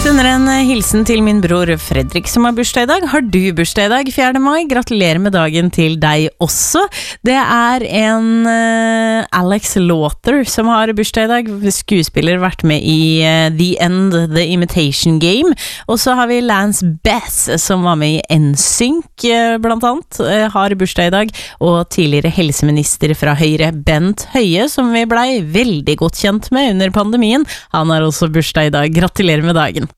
Sender en hilsen til min bror Fredrik som har bursdag I dag. Har du bursdag I dag, 4. mai? Gratulerer med dagen til deg også. Det en Alex Lauter som har bursdag I dag. Skuespiller, vært med I The End, The Imitation Game. Og så har vi Lance Bass som var med I NSYNC blant annet. Har bursdag I dag. Og tidligere helseminister fra Høyre, Bent Høie, som vi blei veldig godt kjent med under pandemien. Han har også bursdag I dag. Gratulerer med dagen.